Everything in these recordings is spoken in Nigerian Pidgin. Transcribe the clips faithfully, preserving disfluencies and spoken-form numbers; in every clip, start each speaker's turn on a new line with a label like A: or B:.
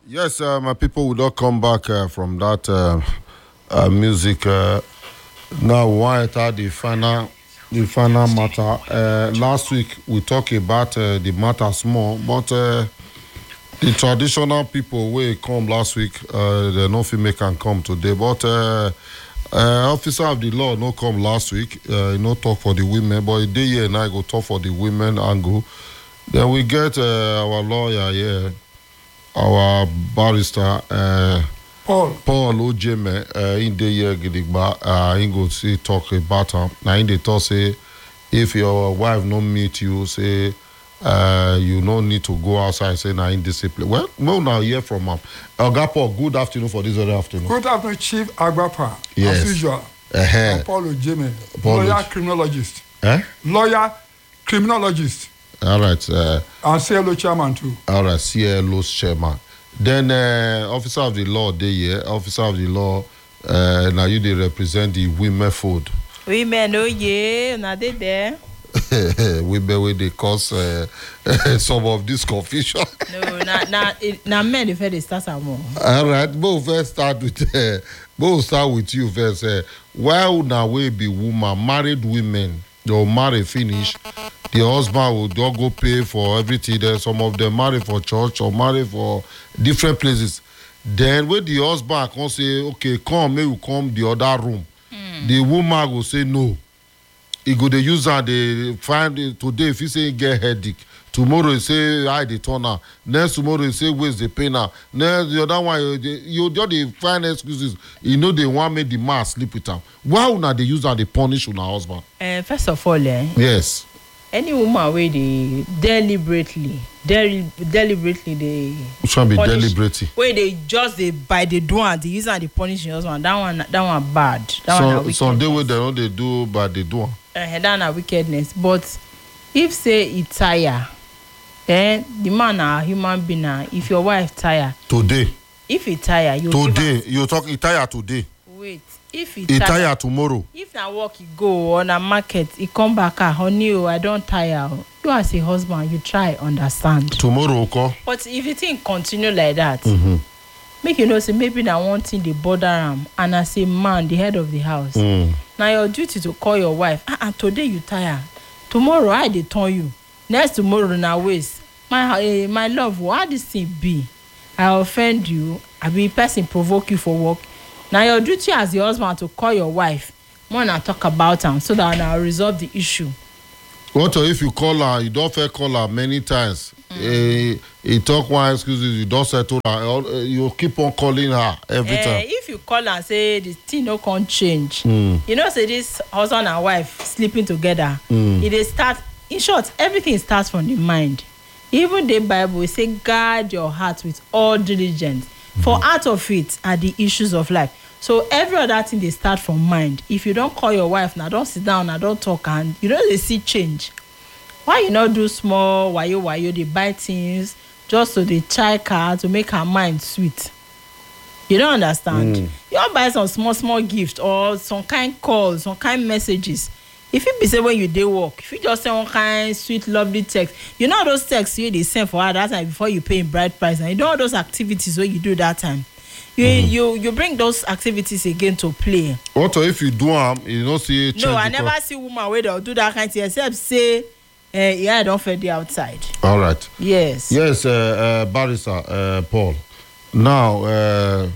A: Yes, uh, my people will not come back uh, from that uh, uh, music. Uh, now, why enter the final, the final matter? Uh, last week we talked about uh, the matter small, but uh, the traditional people wey come last week, uh, they no fit make am come today. But uh, uh, officer of the law no come last week. Uh, he no talk for the women, but he dey here and I go talk for the women angle. Then we get uh, our lawyer here. Our barrister, uh,
B: Paul
A: Paul Ojeme, uh, in the year Gidigba, uh, he go see talk about him. Now in the talk say, if your wife no meet you, say uh, you no need to go outside. Say now in discipline. Well, we'll now hear from him. Oga Paul, good afternoon for this very afternoon.
B: Good afternoon, Chief Agbapa.
A: Yes.
B: As usual.
A: Uh-huh.
B: Paul Ojeme,
A: Paul
B: lawyer
A: Oj-
B: criminologist.
A: Eh?
B: Lawyer criminologist.
A: All right. Uh,
B: And C L O chairman too.
A: all right. C L O's chairman. Then uh, officer of the law, they here. Officer of the law. Uh, now you they represent the women food.
C: Women, oh yeah, now they there.
A: Women wey dey cause uh, some of this confusion.
C: No, na na na men if they start some more.
A: All right, but first start with uh, but start with you first. Uh, why una wey be woman, married women, they'll marry finish. The husband will don't go pay for everything. Then some of them marry for church or marry for different places. Then when the husband can say, okay, come, may you come the other room. Mm. The woman will say no. He go dey use and they find it today. If he say he get headache, tomorrow he say I dey turn her. Next tomorrow he say waist dey pain her. Next the other one you, you just dey find excuses. You know they want make the man sleep with am. Why una dey use and dey punish una husband?
C: Uh, first of all, eh,
A: Yes.
C: any woman where they deliberately, deli- deliberately they
A: Which one be
C: punish-
A: deliberately?
C: where they just they by the do and they use and they punish your husband. That one, that one bad. That one
A: So
C: na
A: some day
C: wickedness.
A: wey they no dey do but they do am.
C: Uh, that na wickedness. But if say it tire, eh, the man na human being. Na if your wife tire,
A: Today.
C: if he tire, you give
A: Today. You talk e tire today.
C: am- wait. If he
A: E
C: tire,
A: tire tomorrow.
C: if na work he go or na market he come back ah honey oh I don tire oh. You as a husband you try understand.
A: Tomorrow oko.
C: But if you think continue like that,
A: Mm-hmm.
C: make you know say maybe na one thing dey bother am, and as a man the head of the house,
A: Mm.
C: na your duty to call your wife ah ah today you tire, tomorrow I dey turn you, next tomorrow na waste. My uh, my love, how this thing be? I offend you, abi person provoke you for work. Na your duty as the husband to call your wife, more na talk about am so that una resolve the issue.
A: What if you call her, you don't fair call her many times. Mm. He talk one excuses, you don't settle her. uh, You keep on calling her every
C: Eh,
A: time.
C: if you call and say the thing no come change,
A: Mm.
C: you know say this husband and wife sleeping together,
A: Mm.
C: e dey start, in short everything starts from the mind. Even the bible e say guard your heart with all diligence, for out of it are the issues of life. So every other thing dey start from mind. If you don call your wife na don sit down na don talk and you no dey see change, why you no do small wayo wayo dey buy things just to dey chai her to make her mind sweet? You don't understand. Mm. You wan buy some small small gift or some kind calls, some kind messages. If it be say when you dey work, if you just send one kind sweet lovely text, you know those texts wey dey send for her that time before you pay in bride price, and you know all those activities wey you do that time, you mm-hmm. you you bring those activities again to play.
A: What if you do am, you no see change?
C: No, I
A: because-
C: never see woman wey dey do that kind thing except say uh, yeah I don fair dey outside.
A: All right.
C: Yes.
A: Yes, uh, uh, barrister uh, Paul. Now, uh,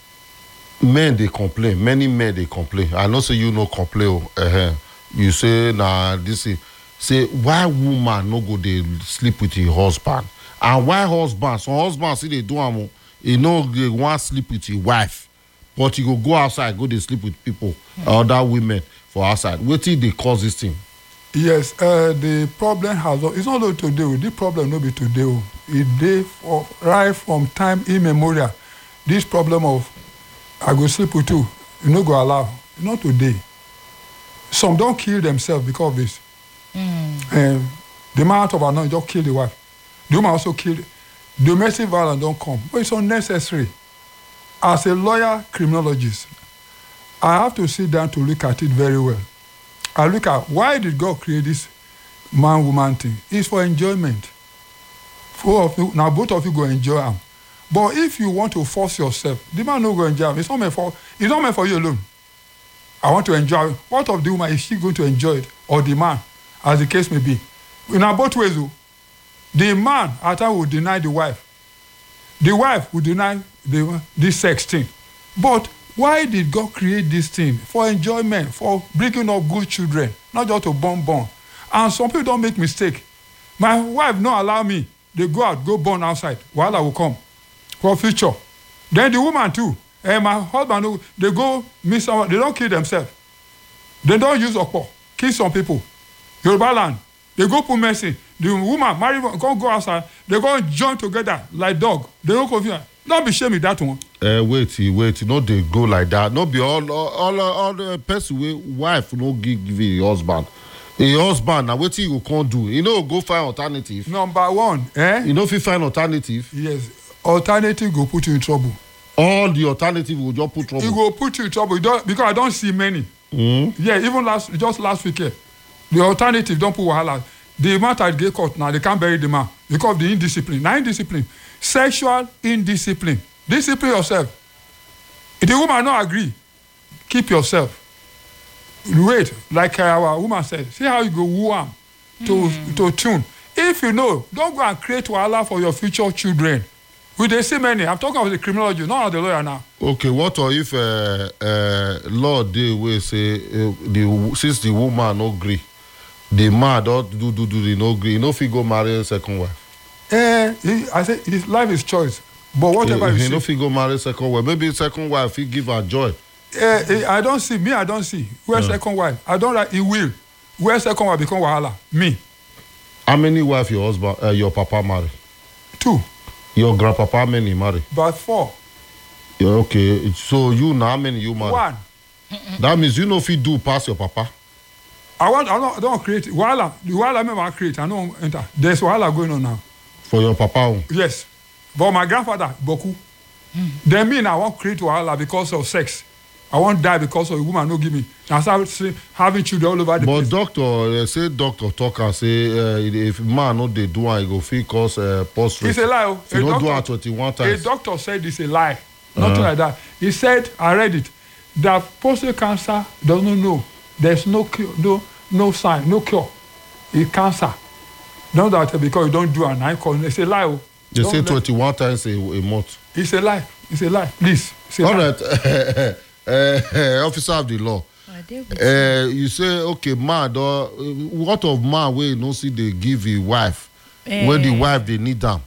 A: men they complain. Many men they complain. I know say you no complain. Uh, you say nah this is say why woman no go they sleep with her husband, and why husband? Some husband see they do am. You know they want sleep with your wife, but you go go outside go they sleep with people, mm. other women for outside. What till they cause this thing?
B: Yes, uh, the problem has it's not only today. oh, The problem no be today. oh. It dey for right from time immemorial. This problem of I go sleep with you, you no go allow. Not today. Some don't kill themselves because of this.
C: Mm.
B: Um, the man out of another just kill the wife. The woman also kill. Domestic violence don't come, but it's unnecessary. As a lawyer criminologist, I have to sit down to look at it very well. I look at why did God create this man-woman thing? It's for enjoyment. Four of you, now both of you go enjoy them. But if you want to force yourself, the man no go enjoy am. It's not meant for it's not meant for you alone. I want to enjoy. What of the woman? Is she going to enjoy it, or the man, as the case may be? In both ways, though, the man at times will deny the wife. The wife will deny the this sex thing. But why did God create this thing? For enjoyment, for bringing up good children, not just to born born. And some people don't make mistake. My wife not allow me. They go out, go born outside. While I will come for future. Then the woman too. And my husband, they go meet someone. They don't kill themselves. They don't use oppo. Kill some people. Yoruba land. They go put mercy. The woman marry, go go outside. They go join together like dog. They don't confuse. Don't be shame with that one.
A: Uh, wait, wait. No, they go like that. No, be all all all, all the person wey wife no give give a husband. A husband na wetin you can't do. You know, go find alternative.
B: Number one, eh?
A: You know, if you find alternative.
B: Yes, alternative go put you in trouble.
A: All the alternative will just put trouble.
B: It will put you in trouble. You don't, because I don't see many.
A: Mm.
B: Yeah, even last just last week here, the alternative don't put wahala. The amount I get caught now, they can't bury the man because of the indiscipline. Now indiscipline, sexual indiscipline. Discipline yourself. If the woman not agree, keep yourself. Wait, like our woman said, see how you go woo am to mm. to tune. If you know, don't go and create wahala for your future children. We dey see many. I'm talking about the criminology, not the lawyer now.
A: Okay, what or if uh, uh, law dey wey say uh, the since the woman no gree, the man don do do do the no gree, he no fit go marry a second wife.
B: Eh, he, I say his life is choice. But whatever
A: he,
B: you
A: he
B: see,
A: no fit go marry second wife. Maybe second wife he give her joy.
B: Eh, eh, I don't see me. I don't see where yeah. second wife. I don't like. He will. Where second wife become wahala? Me.
A: How many wife your husband, uh, your papa marry?
B: Two.
A: Your grandpapa how many marry?
B: But four.
A: Yeah, okay. So you now how many you marry?
B: One.
A: That means you know if you do pass your papa.
B: I want. I don't, I don't create wahala. The wahala me I create. I don't enter. There's wahala going on now.
A: For your papa own?
B: Yes. But my grandfather, Boku. Mm. Then me now I want create wahala because of sex. I won't die because of a woman no give me. I start having children all over the
A: but
B: place.
A: But doctor, uh, say doctor talk and say uh, if man no dey do am, he go fit cause uh, post-rate.
B: It's a lie.
A: If you don't do am twenty-one times.
B: A doctor said it's a lie. Nothing uh-huh. like that. He said, I read it, that prostate cancer doesn't know. There's no cure, no, no sign, no cure. It's cancer. Not that because you don't do an icon. It's a lie.
A: They
B: don't
A: say
B: let...
A: twenty-one times a, a month.
B: It's a lie. It's a lie. Please. It's a
A: all
B: lie.
A: right. Uh, officer of the law, uh, you say okay, man. Uh, what of man wey no see dey give him wife uh, when the wife dey need am?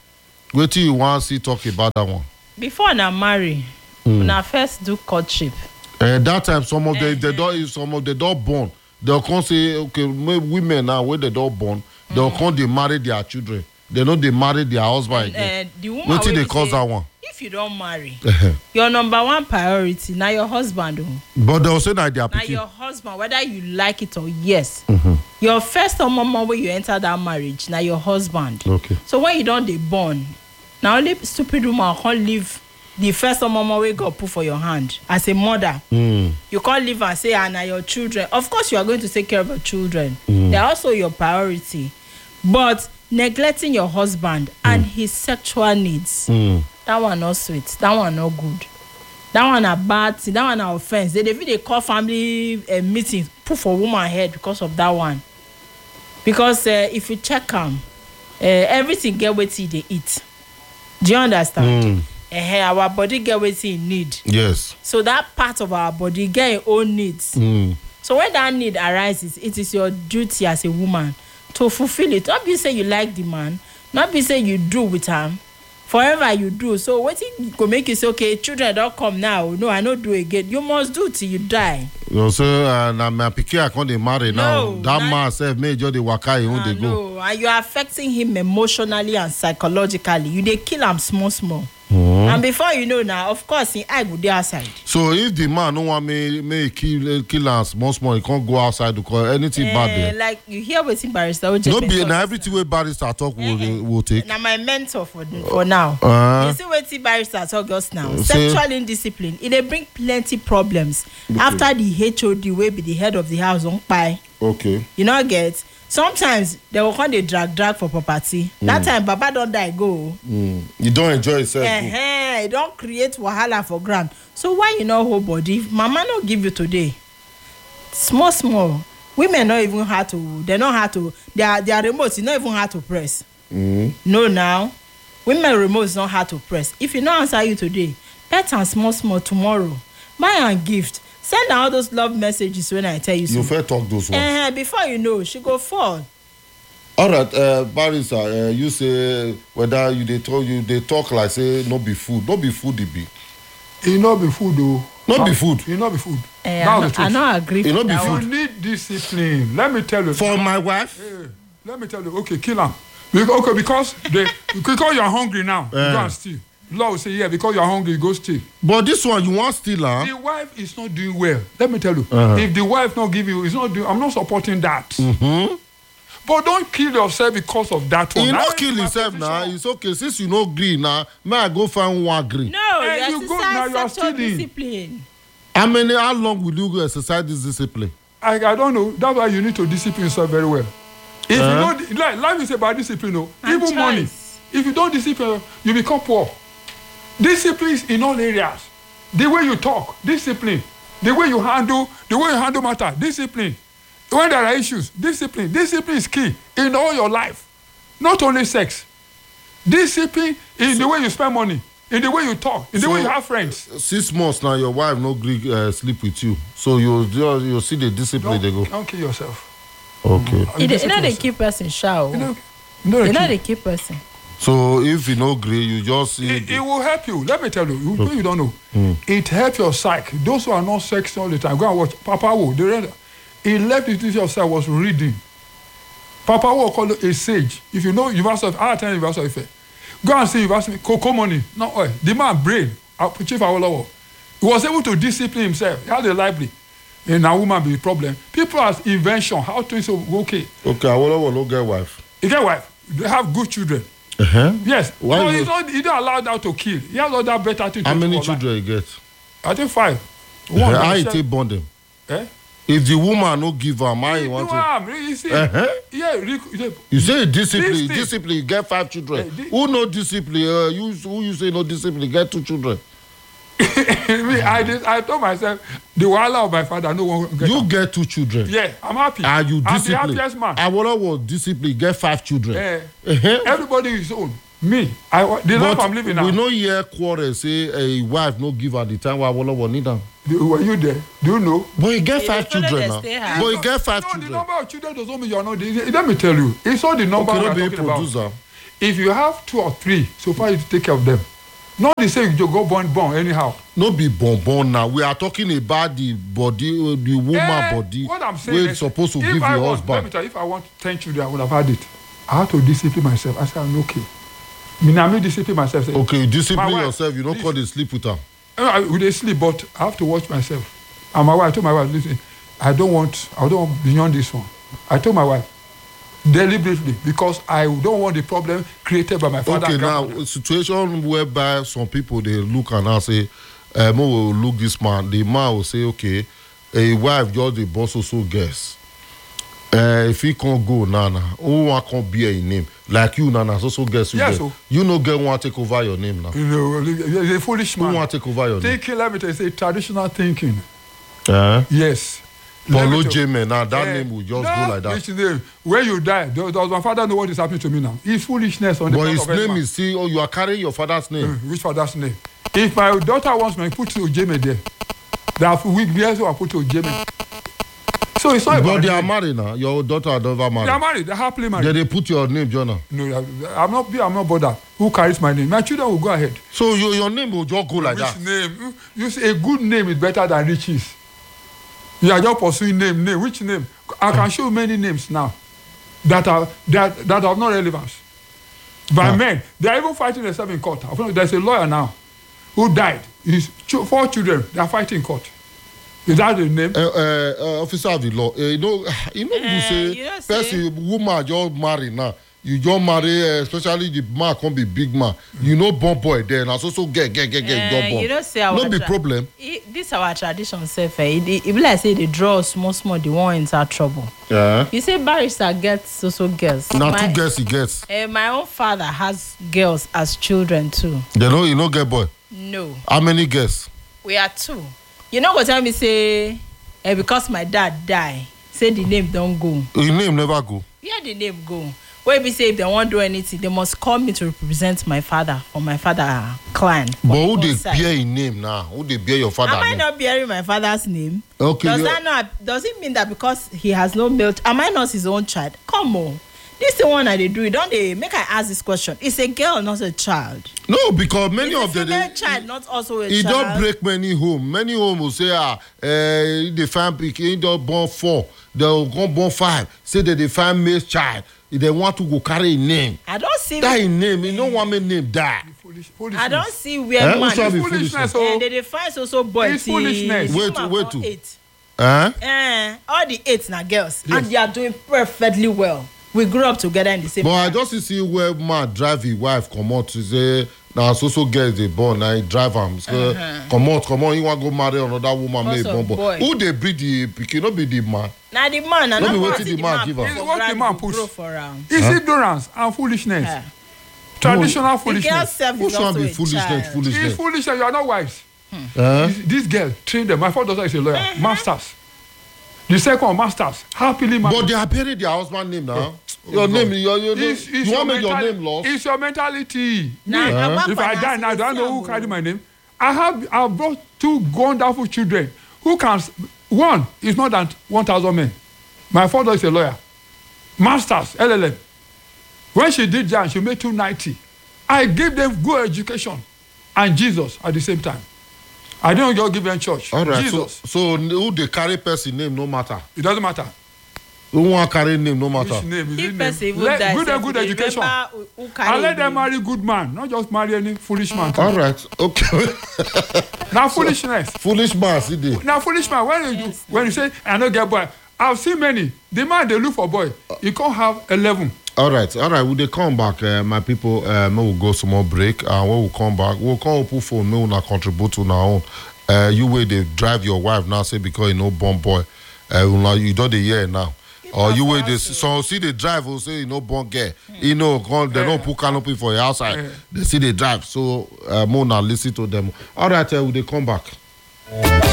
A: Wetin you wan see talk about that one?
C: Before na marry, mm. na first do courtship.
A: Uh, that time some of them they don some of them don born. They'll come say okay, women now when they don born, mm. they'll come dey marry their children. They know they marry their husband again. Uh,
C: the woman
A: wetin dey cause that one?
C: If you don't marry, your number one priority na your husband. Oh.
A: But they also na their pikin.
C: Na your husband, whether you like it or yes.
A: Mm-hmm.
C: Your first moment when you enter that marriage, na your husband.
A: Okay.
C: So when you don dey born, na only stupid woman can't leave the first moment wey God put for your hand as a mother.
A: Mm.
C: You can't leave and say, ah, na your children. Of course, you are going to take care of your children.
A: Mm.
C: They are also your priority. But neglecting your husband mm. and his sexual needs.
A: Mm.
C: That one not sweet. That one not good. That one a bad thing. That one a offense. They they call family uh, meeting put for woman head because of that one. Because uh, if you check them, uh, everything get wetin they eat. Do you understand?
A: Mm.
C: Uh, our body get wetin it need.
A: Yes.
C: So that part of our body get its own needs.
A: Mm.
C: So when that need arises, it is your duty as a woman to fulfill it. Not be say you like the man. Not be say you do with him. Forever you do. So wetin go make you say okay, children don't come now. No, I no do again. You must do till you die.
A: You say uh, na my pikin I come dey marry
C: no,
A: now. That man sef make just dey waka him own dey go.
C: No, and you are affecting him emotionally and psychologically. You dey kill am small small.
A: Mm-hmm.
C: And before you know now, of course, him eye go dey outside.
A: So if the man no want me me kill kill am small small, he can't go outside because anything uh, bad there.
C: Like you hear wetin barrister Oje
A: no be na everything wey barrister talk uh, will will take.
C: Na my mentor for for now.
A: Uh,
C: you see wetin barrister talk just now.
A: Uh,
C: Sexual indiscipline e dey bring plenty problems okay. After the H O D wey be the head of the house don kpai.
A: Okay.
C: You no get. sometimes they will come dey drag drag for property. Mm. that time baba don die go.
A: Mm. You don enjoy yourself.
C: Uh-huh. You don create wahala for ground. So why you no hold body? If mama no give you today, small small women no even how to they know how to their their remote you no even how to press. Mm. No now women remote no how to press. If you no answer you today, pet am small small tomorrow. Buy am gift. Send all those love messages when I tell you so.
A: You first talk those ones.
C: Uh-huh. Before you know, she go fall.
A: All right, uh, Barrister, uh, you say whether you they talk you they talk like say no be food, no be food it be.
B: It not be food though.
A: Not be food.
B: It not be food.
C: Uh, I, no, I not agree.
A: It not be
B: You
A: food.
B: need discipline. Let me tell you.
A: For my wife.
B: Hey, let me tell you. Okay, kill him. Because, okay, because they because you're hungry now, uh. you go and steal. Law will say yeah because you're hungry, you go steal.
A: But this one you want steal, huh?
B: The wife is not doing well. Let me tell you.
A: Uh-huh.
B: If the wife not give you, it's not doing. I'm not supporting that.
A: Mm-hmm.
B: But don't kill yourself because of that one.
A: He
B: That
A: not kill himself now. It's okay. Since you no green now, may I go find one green?
C: No,
B: Hey,
C: you
B: you go now, you are
C: exercise sexual
B: stealing.
C: discipline.
A: How many? How long will you go exercise this discipline?
B: I, I don't know. That's why you need to discipline yourself very well. If
A: Uh-huh.
B: you don't, like, life is about discipline. No,
C: And
B: even
C: choice.
B: money. If you don't discipline, you become poor. Discipline is in all areas. The way you talk, discipline. The way you handle, the way you handle matter, discipline. When there are issues, discipline. Discipline is key in all your life, not only sex. Discipline in so, the way you spend money, in the way you talk, in the
A: so
B: way you have friends.
A: Six months now, your wife no gree uh, sleep with you, so you you you see the discipline
B: Don't,
A: they go.
B: don't kill yourself.
A: Okay.
C: You know they keep person shower.
B: You know, you know,
C: You know they keep person.
A: So if you no gree, you just see
B: It, it will help you. Let me tell you. You,
A: Okay.
B: you don't know.
A: Mm.
B: It helps your psyche. Those who are not sexy all the time, go and watch Papa Wo. They read, he left his teacher of psyche was reading. Papa Wo called it a sage. If you know University of I attend University of Ife. Go and see University Cocoa Money. No oil. The man brain. Chief Awolowo. He was able to discipline himself. He had a library. And a woman be a problem. People has invention. How to say okay.
A: okay, I will no get wife.
B: You get wife. They have good children.
A: Uh-huh.
B: Yes.
A: Why
B: No,
A: you-
B: he's not. He don't allow that to kill. He has other better things.
A: How
B: to do
A: many
B: for life.
A: children you get?
B: I think five. One.
A: Uh-huh. How
B: by
A: you
B: self-
A: take born them?
B: Eh?
A: If the woman no give am, how you
B: You
A: want to?
B: am, you see,
A: Uh-huh.
B: yeah, rec- yeah,
A: You say discipline,
B: This thing-
A: discipline, you get five children.
B: Eh, thi-
A: Who no discipline? Uh, you who you say no discipline, get two children.
B: me, I, did, I told myself the wahala of my father. No one get
A: You
B: am.
A: get two children.
B: Yeah, I'm happy.
A: And you
B: I'm the
A: discipline.
B: happiest man.
A: Awola was discipline, get five children.
B: Eh,
A: Uh-huh.
B: everybody is own. Me, I wa- the life I'm living now.
A: we no hear quarrel say a wife no give her the time wey Awola was need am.
B: The- Were you there? Do you know?
A: But you get
C: Yeah,
A: five
C: they follow
A: children
C: the
A: now.
C: stay house.
A: But you get five
B: no,
A: children.
B: the number of children does not mean you are not. The, let me tell you, it's all the number
A: Okay,
B: we
A: no
B: are
A: be a
B: talking about.
A: producer.
B: If you have two or three, so far you take care of them. Not the same you go born born anyhow.
A: No be bonbon now. We are talking about the body, uh, the woman
B: Eh,
A: body
B: what I'm saying
A: wey
B: is,
A: supposed to
B: if
A: give
B: I
A: your
B: want, Let me
A: husband.
B: tell you, if I want ten children, I would have had it. I had to discipline myself. I said, I'm okay. Me now me discipline myself. Say,
A: Okay, you discipline
B: My wife,
A: yourself. You don't
B: please.
A: call the sleep with her.
B: "Eh, I, we dey sleep, but I have to watch myself. And my wife, I told my wife, listen, I don't want, I don't want beyond this one. I told my wife deliberately because I don't want the problem created by my father.
A: Okay,
B: and
A: now
B: grandmother.
A: situation whereby some people they look and now say, um, "Mo will look this man." The man will say, "Okay, a wife just the boss also guess. Uh, if he can't go now, now, who one can't bear a name like you now? Now, also guess you
B: Yes,
A: get.
B: oh.
A: You no get one take over your name now.
B: You know, he's a foolish
A: Who
B: man.
A: want take over your name?
B: Thinking, let me tell you, it's a traditional thinking.
A: Uh,
B: Yes. Let me
A: Paulo
B: tell-
A: J. Now that
B: Eh,
A: name will just
B: no,
A: go like that.
B: which name? When you die, does, does my father know what is happening to me now? It's foolishness on the
A: But
B: part
A: his
B: of any
A: name
B: man.
A: is still. Oh, you are carrying your father's name.
B: Uh, Which father's name? If my daughter wants me, put Ojeme there. That week years I put Ojeme. So it's not
A: But
B: about
A: they are
B: name.
A: married now. Your daughter are never
B: They are
A: married.
B: married. They're happily
A: Then
B: married.
A: they put your name, Jonah.
B: No, I- I'm not. I'm not bothered. Who carries my name? My children will go ahead.
A: So your your name will just go like
B: Which
A: that.
B: name? You- You say a good name is better than riches. You are just pursuing name, name. Which name? I can show you many names now that are that that have no relevance. By
A: Ah.
B: men, they are even fighting themselves in court. There's a lawyer now who died. His ch- four children they are fighting in court. Is that the name?
A: Uh, uh, uh, officer of the law, uh, you know, you know,
C: Eh,
A: who say
C: you know say-
A: person woman just marry now. you just marry uh, especially the man come be big man you no born boy there na so so get get get get
C: Eh,
A: don born
C: you know say our
A: no be
C: tra-
A: problem.
C: e this our tradition sef eh e dey e be like say e dey draw us small small the one enter trouble.
A: Yeah.
C: You say barrister get so so girls.
A: na
C: My-
A: two girls he gets
C: Eh, my own father has girls as children too.
A: they no you no get boy
C: No,
A: how many girls.
C: we are two. You no go tell me say eh, because my dad die say the name don go.
A: him name never go.
C: Where the name go? Wey be say if they wan do anything they must call me to represent my father for my father clan. for
A: but
C: the
A: who dey
C: one side.
A: bear him name now who dey bear your father
C: Am I
A: name.
C: not bearing my father's name?
A: Okay,
C: Does
A: you-
C: that not? Does it mean that because he has no male? Am I not his own child? Come on, this the one I dey do. Don't they make I ask this question? It's a girl, not a child.
A: no because many
C: It's
A: of
C: a
A: them
C: female
A: dey
C: child, not also a
A: e don
C: child.
A: break many home many home go say ah eh e dey find pikin e don born four dem go come born five say dem dey find male child if dem want to go carry him name
C: I don't see.
A: that him name e no wan make name die.
B: Foolish, foolishness.
C: I don't see where
A: Eh,
C: man.
A: which one be
B: foolishness.
A: foolishness.
B: Oh.
C: Eh, they dey find so so boy.
B: It's
C: till
B: foolishness.
A: Wait,
C: woman
A: wait
C: born
A: to-
C: eight.
A: Eh?
C: Eh, all the eight na girls, and they are doing perfectly well. We grew up together in the same.
A: but I just see see where man drive him wife comot to say na so so girls dey born na he drive am say comot comot he wan go marry another woman make he
C: Because
A: born
C: of
A: born
C: boy.
A: who dey breed the pikin no be the man.
C: na the man na
A: No be
C: not
A: wetin
C: what
A: the
C: the
A: man
C: man
A: give am.
C: put
B: It's
C: for
B: what the
C: ground
B: man
C: go
B: puts.
C: grow for am.
B: It's ignorance and foolishness.
C: Eh.
B: Traditional
C: The girl
B: foolishness.
C: self is
A: which one
C: also
A: be
C: a
A: foolishness
C: child.
B: It's
A: foolishness.
B: foolishness. You are not wise.
A: Eh?
B: This, this girl trained them. My father is a lawyer. Masters. The second one, masters. Happily married.
A: but they are bearing their husband name now. your name your your
B: It's- it's
A: you wan
B: your
A: make your
B: mentali-
A: name lost.
B: It's your mentality.
C: Nah,
B: Me,
C: na one
B: if I
C: for
B: die
C: that
B: now, do I know who
C: system,
B: carried
C: oh.
B: my name? I have I brought two wonderful children who can. s- One is more than one thousand men. My father is a lawyer. Masters, L L M. When she did that, she made two ninety. I gave them good education and Jesus at the same time. I didn't just give them church.
A: all right
B: Jesus.
A: so so who dey carry person name no matter
B: It doesn't matter.
A: who wan carry name no matter.
B: Which name is
C: If
B: it
C: person
B: name?
C: even
B: Let,
C: die
B: good
C: sef,
B: and good
C: you dey
B: education.
C: remember who- who carry
B: And let
C: him
B: them
C: name.
B: marry good man, not just marry any foolish man.
A: all right okay
B: Now foolishness.
A: foolish man still dey.
B: Now foolish man, when you do,
C: Yes.
B: when you say I no get boy, I've seen many. The man they look for boy, he can't have eleven.
A: all right all right we dey come back uh, my people uh, make we go small break and when we come back we we'll come open phone make una contribute to una own uh, you wey dey drive your wife now say because you no born boy uh, una you don dey hear now or you wey dey so see dey drive o say you no born girl you know come dem no put canopy for your outside dey still dey drive so uh, make una lis ten to dem all right uh, we dey come back.